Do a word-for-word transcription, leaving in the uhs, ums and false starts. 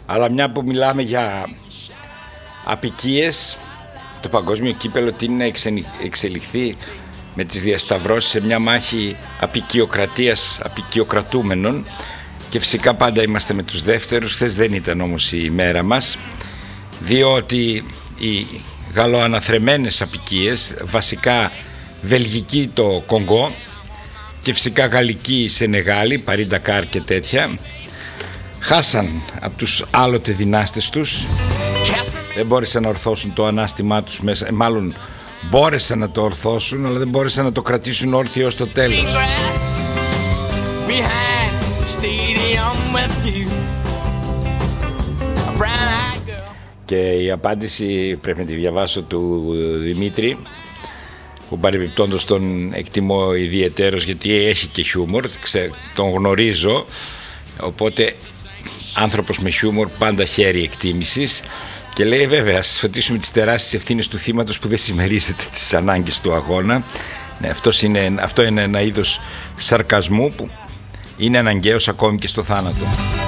Αλλά μια που μιλάμε για απικίες, το παγκόσμιο κύπελλο τείνει να εξελιχθεί με τις διασταυρώσεις σε μια μάχη απικιοκρατίας, απικιοκρατούμενων, και φυσικά πάντα είμαστε με τους δεύτερους. Χθες δεν ήταν όμως η μέρα μας, διότι οι γαλλοαναθρεμένες απικίες, βασικά βελγική το Κονγκό και φυσικά γαλλική η Σενεγάλη, Παρί Ντακάρ και τέτοια, χάσαν από τους άλλοτε δυνάστες τους. Δεν μπόρεσαν να ορθώσουν το ανάστημά τους μέσα, ε, μάλλον μπόρεσαν να το ορθώσουν, αλλά δεν μπόρεσαν να το κρατήσουν όρθιο ως το τέλος. Και η απάντηση πρέπει να τη διαβάσω του Δημήτρη, που παρεμπιπτόντως τον εκτιμώ ιδιαιτέρως, γιατί έχει και χιούμορ, τον γνωρίζω, οπότε άνθρωπος με χιούμορ πάντα χέρι εκτίμησης. Και λέει, βέβαια, ας φωτίσουμε τις τεράστιες ευθύνες του θύματος που δεν συμμερίζεται τις ανάγκες του αγώνα. Ναι, αυτός είναι, αυτό είναι ένα είδος σαρκασμού που είναι αναγκαίος ακόμη και στο θάνατο.